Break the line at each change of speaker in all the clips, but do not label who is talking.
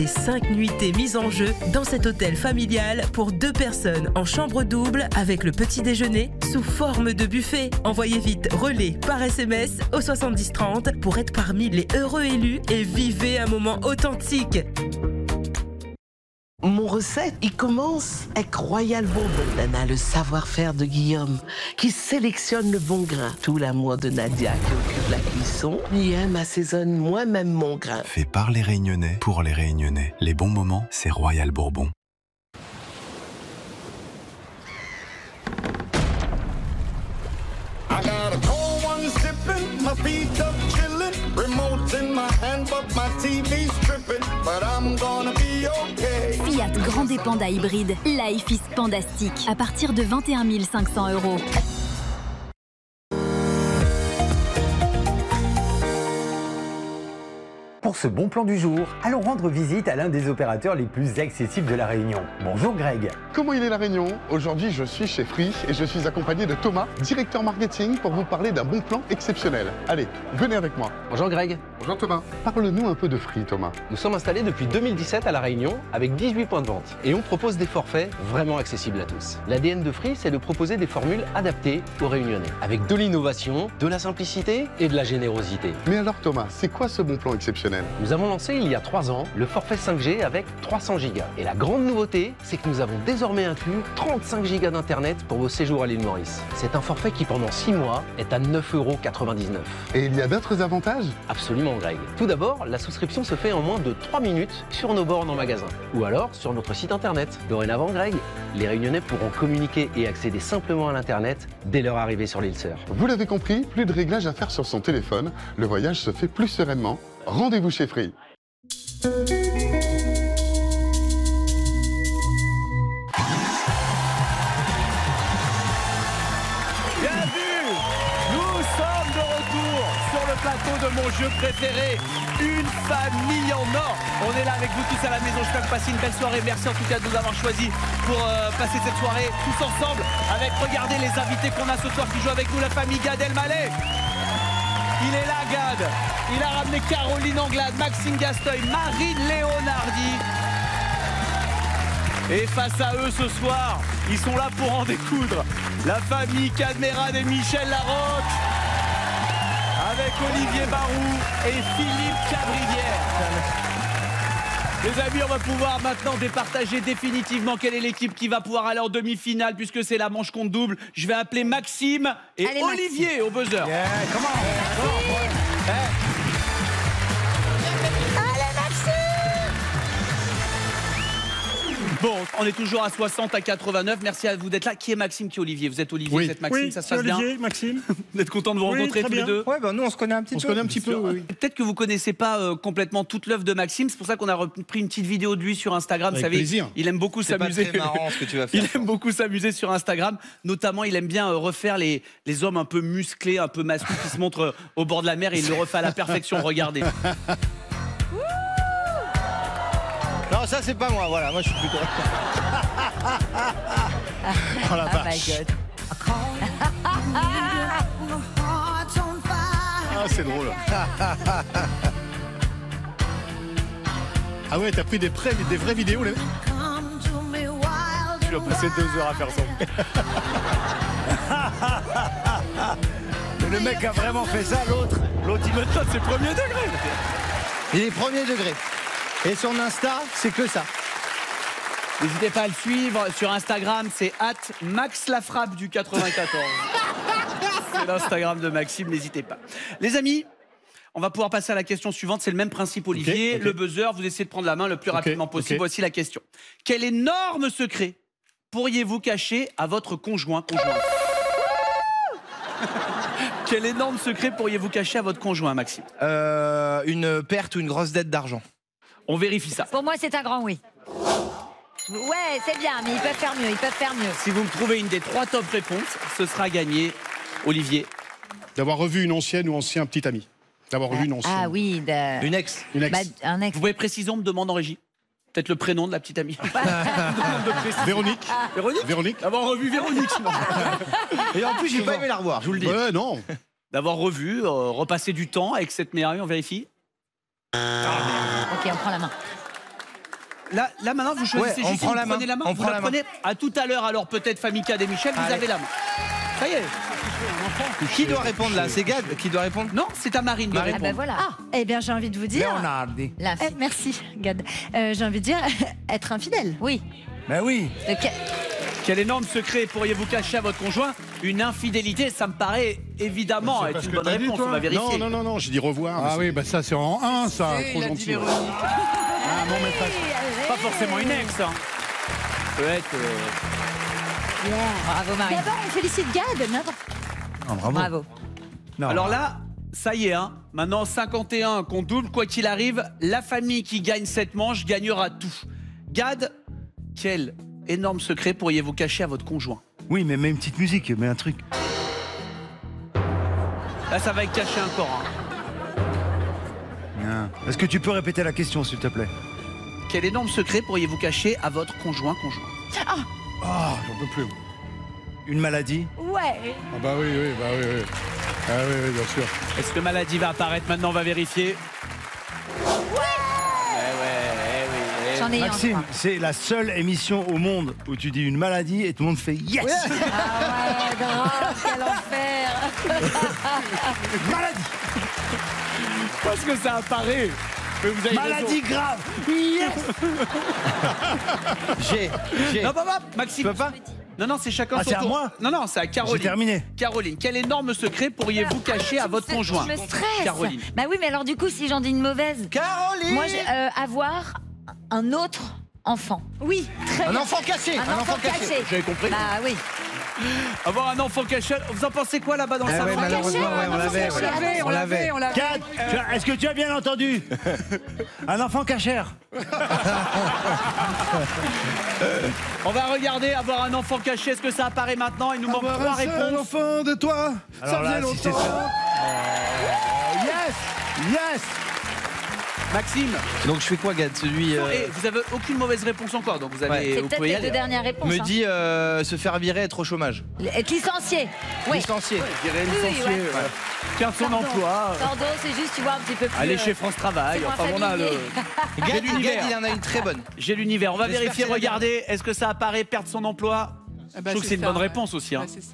Les 5 nuitées mises en jeu dans cet hôtel familial pour 2 personnes en chambre double avec le petit déjeuner sous forme de buffet. Envoyez vite relais par SMS au 70 30 pour être parmi les heureux élus et vivez un moment authentique.
Mon recette, il commence avec Royal Bourbon. Nana, le savoir-faire de Guillaume, qui sélectionne le bon grain. Tout l'amour de Nadia qui occupe la cuisson. Guillaume assaisonne moi-même mon grain.
Fait par les Réunionnais, pour les Réunionnais. Les bons moments, c'est Royal Bourbon.
I got a cold one sipping, my feet up chilling, remote in my hand but my TV's tripping, but I'm gonna be okay.
Fiat Grande Panda hybride, Life is Pandastique, à partir de 21 500 €.
Pour ce bon plan du jour, allons rendre visite à l'un des opérateurs les plus accessibles de la Réunion. Bonjour Greg.
Comment il est la Réunion? Aujourd'hui, je suis chez Free et je suis accompagné de Thomas, directeur marketing, pour vous parler d'un bon plan exceptionnel. Allez, venez avec moi.
Bonjour Greg.
Bonjour Thomas. Parle-nous un peu de Free, Thomas.
Nous sommes installés depuis 2017 à La Réunion avec 18 points de vente et on propose des forfaits vraiment accessibles à tous. L'ADN de Free, c'est de proposer des formules adaptées aux Réunionnais avec de l'innovation, de la simplicité et de la générosité.
Mais alors Thomas, c'est quoi ce bon plan exceptionnel?
Nous avons lancé il y a 3 ans le forfait 5G avec 300 Go. Et la grande nouveauté, c'est que nous avons désormais inclus 35 Go d'internet pour vos séjours à l'île Maurice. C'est un forfait qui pendant 6 mois est à 9,99 €.
Et il y a d'autres avantages?
Absolument Greg. Tout d'abord, la souscription se fait en moins de 3 minutes sur nos bornes en magasin. Ou alors sur notre site internet. Dorénavant Greg, les Réunionnais pourront communiquer et accéder simplement à l'internet dès leur arrivée sur l'île Sœur.
Vous l'avez compris, plus de réglages à faire sur son téléphone. Le voyage se fait plus sereinement. Rendez-vous chez Free.
Bien vu, nous sommes de retour sur le plateau de mon jeu préféré, une famille en or. On est là avec vous tous à la maison, j'espère que vous passez une belle soirée. Merci en tout cas de nous avoir choisis pour passer cette soirée tous ensemble avec, regardez les invités qu'on a ce soir qui jouent avec nous, la famille Gad Elmaleh. Il est là, Gad. Il a ramené Caroline Anglade, Maxime Gasteuil, Marine Léonardi. Et face à eux ce soir, ils sont là pour en découdre. La famille Cadmeran et Michel Larocque, avec Olivier Barou et Philippe Cabrivière. Les amis, on va pouvoir maintenant départager définitivement quelle est l'équipe qui va pouvoir aller en demi-finale, puisque c'est la manche compte double. Je vais appeler Maxime et
allez,
Olivier
Maxime.
au buzzer.
Yeah, come on.
Allez, Maxime. Bon, on est toujours à 60 à 89. Merci à vous d'être là. Qui est Maxime, qui est Olivier? Vous êtes Olivier, vous êtes Maxime,
oui,
ça se passe
Olivier,
bien
Maxime.
Vous êtes content de vous rencontrer tous les deux?
Ouais, bah nous on se connaît un petit peu.
On se connaît un petit peu, oui. Peut-être que vous connaissez pas complètement toute l'œuvre de Maxime. C'est pour ça qu'on a repris une petite vidéo de lui sur Instagram.
Avec
vous savez,
plaisir.
il aime beaucoup s'amuser.
C'est pas très marrant ce que tu vas faire.
Il aime beaucoup s'amuser sur Instagram. Notamment, il aime bien refaire les hommes un peu musclés, un peu masculins qui se montrent au bord de la mer et il le refait à la perfection. Regardez.
Non, ça c'est pas moi, voilà, moi je suis plutôt... Oh la vache. Ah, c'est drôle. Ah ouais, t'as pris des vraies vidéos, là.
Tu as passé 2 heures à faire ça.
Le mec a vraiment fait ça, l'autre il me donne ses premiers degrés. Il est premier degré. Et son Insta, c'est que ça.
N'hésitez pas à le suivre sur Instagram, c'est @MaxLafrappe du 94. C'est l'Instagram de Maxime, n'hésitez pas. Les amis, on va pouvoir passer à la question suivante. C'est le même principe, Olivier.
Okay.
Le buzzer, vous essayez de prendre la main le plus rapidement possible. Voici la question. Quel énorme secret pourriez-vous cacher à votre conjoint? Quel énorme secret pourriez-vous cacher à votre conjoint, Maxime?
Une perte ou une grosse dette d'argent.
On vérifie ça.
Pour moi, c'est un grand oui. Ouais, c'est bien, mais ils peuvent faire mieux,
Si vous me trouvez une des 3 top réponses, ce sera gagné. Olivier.
D'avoir revu une ancienne ou ancien petit ami. D'avoir revu une ancienne.
Ah oui,
une ex.
Un ex.
Vous pouvez préciser, on me demande en régie. Peut-être le prénom de la petite amie.
Véronique.
Véronique. D'avoir revu Véronique.
Et en plus, j'ai pas aimé la revoir, je vous le dis.
Ouais, non.
D'avoir revu, repasser du temps avec cette meilleure amie, on vérifie.
Ok, on prend la main.
là maintenant, vous choisissez
on
juste
prend
vous
la main.
prenez la main.
On
vous
prend
la
la
prenez. À tout à l'heure, alors peut-être famille Cad et Michel, vous
Allez.
avez la main. Ça y est.
Qui doit répondre là? C'est Gad qui doit répondre?
Non, c'est à Marine de
Ah
répondre.
ben voilà.
Eh bien, j'ai envie de vous dire.
Leonardi.
Merci, Gad. J'ai envie de dire être infidèle.
Oui.
Ben oui.
Quel énorme secret pourriez-vous cacher à votre conjoint? Une infidélité, ça me paraît évidemment être une bonne réponse. On va vérifier.
Non, j'ai dit revoir.
Ah oui, bah ça c'est en 1, ça, trop gentil.
Ah, mon maîtresse.
Pas forcément une ex. Hein. Peut-être.
Bravo Marie.
D'abord, on félicite Gad.
Bravo.
Bravo.
Non.
Alors là, ça y est, hein. Maintenant 51 qu'on double, quoi qu'il arrive, la famille qui gagne cette manche gagnera tout. Gad, quel énorme secret pourriez-vous cacher à votre conjoint?
Oui, mais mets une petite musique, mets un truc.
Là, ça va être caché encore. Hein.
Est-ce que tu peux répéter la question, s'il te plaît?
Quel énorme secret pourriez-vous cacher à votre conjoint?
Ah, j'en peux plus.
Une maladie?
Ouais.
Ah bah oui. Ah oui, bien sûr.
Est-ce que maladie va apparaître maintenant? On va vérifier.
J'en ai
Maxime, c'est la seule émission au monde où tu dis une maladie et tout le monde fait yes.
Ah ouais, grave, quel enfer.
Maladie.
Parce que ça apparaît. Mais vous avez
Maladie
raison.
grave. Yes. J'ai.
Non, Maxime.
Tu peux pas?
Non, c'est chacun
Ah,
son
c'est à
tour.
moi?
Non, c'est à Caroline.
J'ai terminé.
Caroline, quel énorme secret pourriez-vous cacher à votre conjoint?
Je me stresse.
Caroline.
Bah oui, mais alors du coup, si j'en dis une mauvaise.
Caroline.
Moi, avoir un autre enfant.
Oui, très
Un
bien.
enfant caché.
Un enfant caché.
J'avais compris.
Bah oui.
Avoir un enfant caché. Vous en pensez quoi là-bas dans le salon?
malheureusement, on l'avait. Gad, est-ce que tu as bien entendu? Un enfant cachère.
On va regarder avoir un enfant caché. Est-ce que ça apparaît maintenant? Il nous manque 3 réponses.
L'enfant de toi.
Alors
ça
là,
faisait
si c'est
longtemps.
ça. Yes.
Maxime.
Donc je fais quoi, Gad? Celui.
Et vous avez aucune mauvaise réponse encore, donc vous avez.
C'est
vous
peut-être
pouvez y
les
aller.
deux dernières réponses.
Me
hein.
dit se faire virer, être au chômage.
Être licencié. Oui.
Licencié.
Je dirais licencié.
ouais.
Ouais. Perdre son emploi.
Pardon, c'est juste, tu vois, un petit peu plus.
Aller chez France Travail.
c'est moins
Enfin, on a le.
familier.
J'ai l'univers.
Gad, il en a une très bonne.
J'ai l'univers. On va
J'espère
vérifier,
que c'est la
regardez. Est-ce que ça apparaît perdre son emploi? Je trouve que c'est une bonne réponse aussi. Hein.
Ils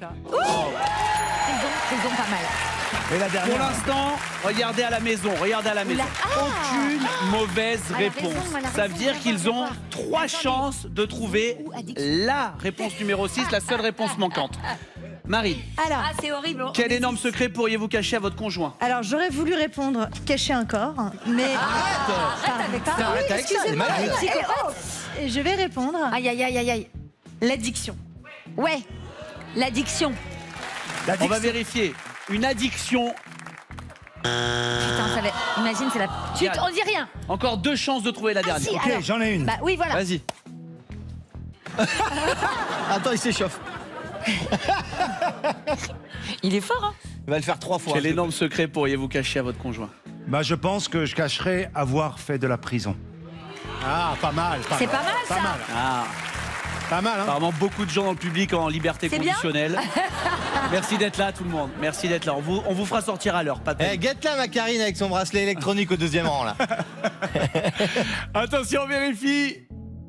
ont pas mal.
Et la
Pour
dernière.
l'instant, regardez à la maison. Regardez à la maison. Aucune mauvaise réponse. Ça veut dire qu'ils ont 3 chances de trouver la réponse numéro 6, la seule réponse manquante. Marine,
Alors,
Ah, c'est horrible.
quel énorme secret pourriez-vous cacher à votre conjoint?
alors j'aurais voulu répondre cacher un corps, mais.
Arrête avec ça.
Arrête avec ça, c'est malade.
Et je vais répondre
Aïe, aïe, aïe, aïe, aïe.
l'addiction.
Ouais, l'addiction.
On va vérifier. Une addiction.
Putain, ça va. Imagine, c'est la.
Yann.
On dit rien.
Encore 2 chances de trouver la dernière.
si,
Ok,
alors.
j'en ai une.
Bah oui, voilà.
Vas-y. Attends, il s'échauffe.
Il est fort, hein.
Il va le faire 3 fois.
Quel énorme secret pourriez-vous cacher à votre conjoint?
Bah, je pense que je cacherai avoir fait de la prison.
Ah, pas mal.
C'est pas mal, ça.
Ah.
Pas mal, hein.
Apparemment, beaucoup de gens dans le public en liberté
C'est bien.
conditionnelle. Merci d'être là, tout le monde. Merci d'être là. On vous fera sortir à l'heure. Pas de
Eh, guette là, ma Karine, avec son bracelet électronique au 2e rang, là.
Attention, on vérifie.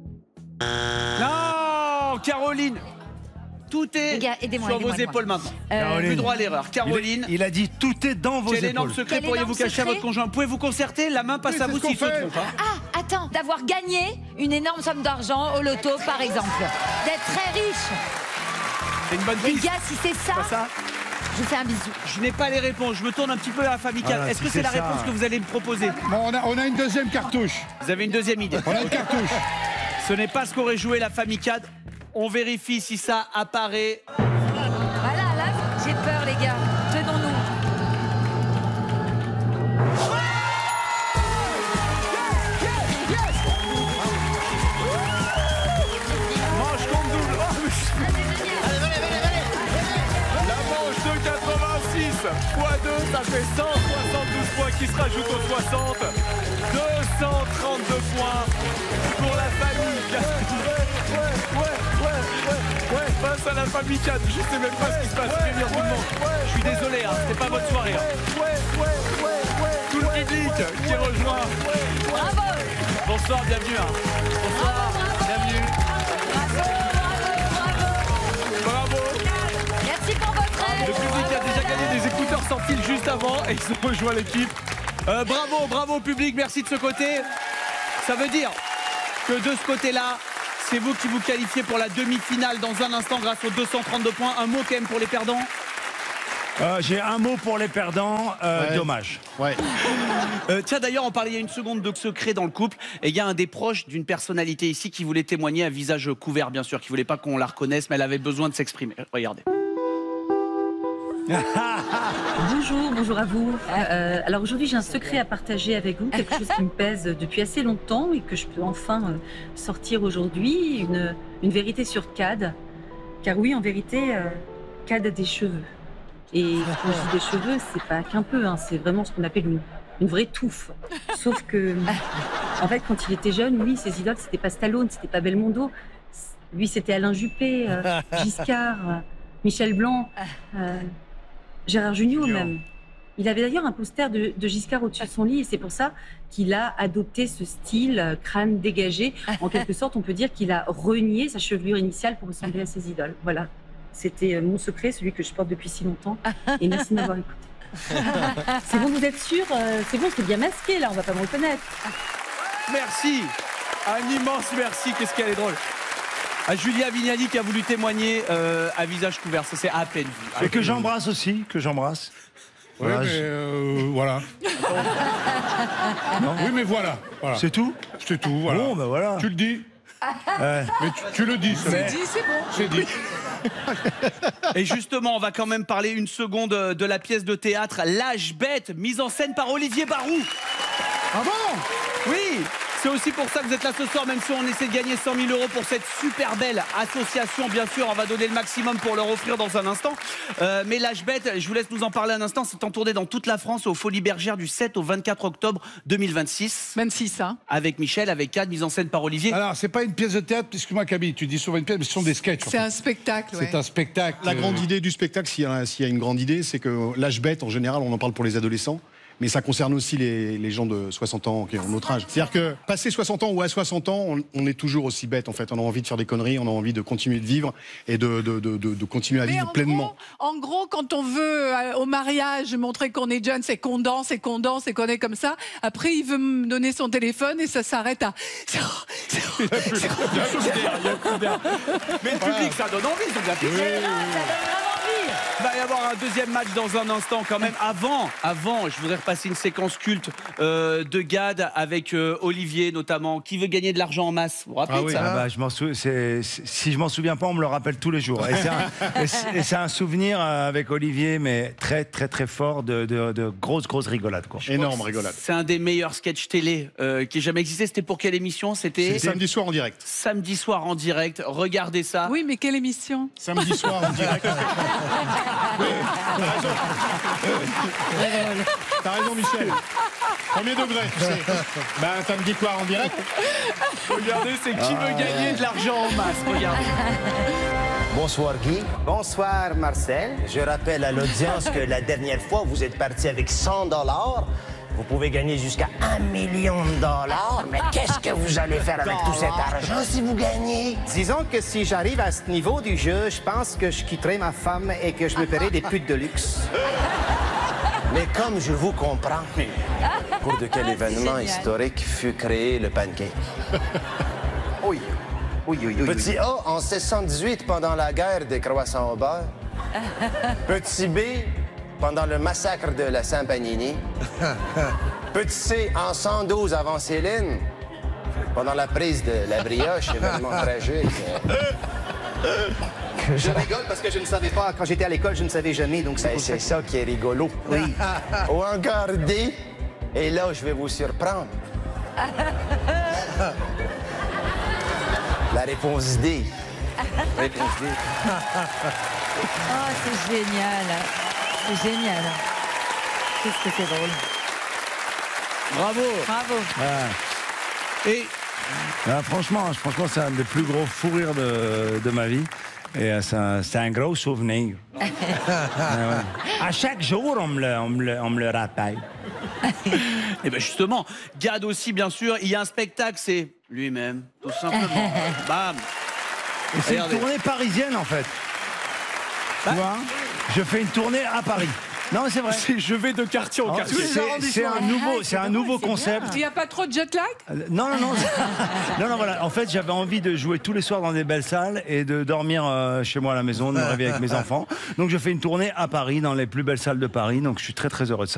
Non, Caroline. Tout est
Les gars, aidez-moi,
sur vos
aidez-moi.
épaules maintenant.
Caroline.
Plus droit à l'erreur. Caroline.
Il a dit tout est dans vos
Quel énorme
épaules.
secret
Quel
pourriez-vous
énorme
cacher à votre
secret
conjoint? Pouvez-vous concerter? La main passe
Oui,
à
c'est
vous
ce qu'on
s'il se
fait.
trompe. Hein.
Ah, attends, d'avoir gagné une énorme somme d'argent au loto, par exemple. D'être très riche.
C'est une bonne
Les
piste.
gars, si c'est ça,
Pas ça.
je fais un bisou.
Je n'ai pas les réponses. Je me tourne un petit peu à la famille Cad.
Ah,
Est-ce
si
que
c'est
c'est la
ça.
réponse que vous allez me proposer?
Bon, on a une deuxième cartouche.
Vous avez une deuxième idée.
On a une cartouche.
Ce n'est pas ce qu'aurait joué la famille Cad. On vérifie si ça apparaît.
Voilà, là, j'ai peur, les gars. Tenons-nous.
Manche contre double. Oh, la manche de 86 x 2, ça fait 172 points qui se rajoutent aux 60. 232 points pour la famille Cad. Ouais, face à la famille Cad. Je sais même pas ce qui se passe. Je vais dire tout le monde. Je suis désolé, hein, c'était pas votre soirée. Hein. Tout le public qui rejoint.
Bravo.
Bonsoir, bienvenue. Bonsoir, bienvenue. Bravo.
Merci pour votre aide.
Le public a déjà gagné des écouteurs sans fil juste avant et ils ont rejoint l'équipe. Bravo public, merci de ce côté. Ça veut dire que de ce côté-là, c'est vous qui vous qualifiez pour la demi-finale dans un instant grâce aux 232 points. Un mot quand même pour les perdants.
J'ai un mot pour les perdants, dommage.
Ouais.
Tiens, d'ailleurs, on parlait il y a une seconde de secret dans le couple. Et il y a un des proches d'une personnalité ici qui voulait témoigner à visage couvert, bien sûr, qui voulait pas qu'on la reconnaisse, mais elle avait besoin de s'exprimer. Regardez.
Bonjour à vous. Alors aujourd'hui, j'ai un secret à partager avec vous, quelque chose qui me pèse depuis assez longtemps et que je peux enfin sortir aujourd'hui, une vérité sur Cad. Car oui, en vérité, Cad a des cheveux. Et quand je dis des cheveux, c'est pas qu'un peu, hein, c'est vraiment ce qu'on appelle une vraie touffe. Sauf que, en fait, quand il était jeune, lui, ses idoles, c'était pas Stallone, c'était pas Belmondo. Lui, c'était Alain Juppé, Giscard, Michel Blanc, Gérard Jugnot même. Il avait d'ailleurs un poster de Giscard au-dessus de son lit et c'est pour ça qu'il a adopté ce style crâne dégagé. En quelque sorte, on peut dire qu'il a renié sa chevelure initiale pour ressembler à ses idoles. Voilà. C'était mon secret, celui que je porte depuis si longtemps. Et merci de m'avoir écouté. C'est bon, vous êtes sûr? C'est bon, c'est bien masqué, là, on va pas me reconnaître.
Merci. Un immense merci, qu'est-ce qu'elle est drôle. À Julia Vignali qui a voulu témoigner à visage couvert, ça c'est à peine vu.
Et que j'embrasse aussi, que j'embrasse.
Oui,
Voilà,
mais voilà.
Non.
Oui, mais voilà.
C'est tout?
C'est tout, voilà.
Bon, ben voilà.
Tu le dis. Mais tu le dis,
C'est dit, c'est bon.
C'est dit.
Et justement, on va quand même parler une seconde de la pièce de théâtre L'âge bête, mise en scène par Olivier Barou.
Ah bon?
Oui, c'est aussi pour ça que vous êtes là ce soir, même si on essaie de gagner 100 000 € pour cette super belle association. Bien sûr, on va donner le maximum pour leur offrir dans un instant. Mais L'âge bête, je vous laisse nous en parler un instant. C'est en tournée dans toute la France aux Folies Bergères du 7 au 24 octobre 2026.
26, hein.
Avec Michel, avec Cad, mise en scène par Olivier.
Alors, c'est pas une pièce de théâtre, excuse-moi Camille, tu dis souvent une pièce, mais ce sont des sketchs.
C'est un spectacle, ouais.
C'est un spectacle.
La grande idée du spectacle, s'il y a une grande idée, c'est que L'âge bête, en général, on en parle pour les adolescents. Mais ça concerne aussi les gens de 60 ans qui ont notre âge. C'est-à-dire que, passé 60 ans ou à 60 ans, on est toujours aussi bête, en fait. On a envie de faire des conneries, on a envie de continuer de vivre et de continuer à vivre pleinement.
En gros, quand on veut, au mariage, montrer qu'on est jeune, c'est qu'on danse et qu'on danse et qu'on est comme ça. Après, il veut me donner son téléphone et ça s'arrête à...
Il y a plus d'air. Mais le public, ça donne envie, c'est de la pizza.
Ça donne vraiment envie.
Il va y avoir un deuxième match dans un instant quand même. Avant, je voudrais repasser une séquence culte de Gad avec Olivier notamment. Qui veut gagner de l'argent en masse? Vous vous rappelez de ça?
Si je m'en souviens pas, on me le rappelle tous les jours. Et c'est un souvenir avec Olivier, mais très très très fort de grosses rigolades. Quoi.
Énorme rigolade.
C'est un des meilleurs sketchs télé qui ait jamais existé. C'était pour quelle émission? C'était
samedi soir en direct.
Samedi soir en direct. Regardez ça.
Oui, mais quelle émission?
Samedi soir en direct. Oui, t'as raison Michel. Premier degré, tu sais. Ben, samedi soir en direct.
Regardez, c'est qui veut gagner de l'argent en masse. Regardez.
Bonsoir Guy. Bonsoir Marcel. Je rappelle à l'audience que la dernière fois, vous êtes parti avec 100 $. Vous pouvez gagner jusqu'à 1 million de $. Mais qu'est-ce que vous allez faire avec tout cet argent si vous gagnez? Disons que si j'arrive à ce niveau du jeu, je pense que je quitterai ma femme et que je me paierai des putes de luxe. Mais comme je vous comprends, au cours de quel événement historique fut créé le pancake? Oui. Petit A, en 1618, pendant la guerre des croissants au beurre. Petit B, pendant le massacre de la Saint-Panini. Petit C, en 112 avant Céline, pendant la prise de la brioche, événement tragique. Je rigole parce que je ne savais pas, quand j'étais à l'école, je ne savais jamais, donc c'est ça qui est rigolo. Oui. Ou encore D, et là, je vais vous surprendre. La réponse D. Réponse D.
Oh, c'est génial. C'est génial. Qu'est-ce que c'est drôle.
Bravo. Et
franchement, c'est un des plus gros fous rires de ma vie. Et c'est un gros souvenir. À chaque jour, on me le rappelle.
Et bien justement, Gad aussi, bien sûr, il y a un spectacle, c'est lui-même, tout simplement. Bam.
Et c'est une
Regardez.
tournée parisienne en fait. Tu vois, je fais une tournée à Paris. Non, mais c'est vrai.
Je vais de quartier en quartier.
C'est un nouveau concept.
Il n'y a pas trop de jet lag?
Non, non, voilà. En fait, j'avais envie de jouer tous les soirs dans des belles salles et de dormir chez moi à la maison, de me réveiller avec mes enfants. Donc, je fais une tournée à Paris, dans les plus belles salles de Paris. Donc, je suis très, très heureux de ça.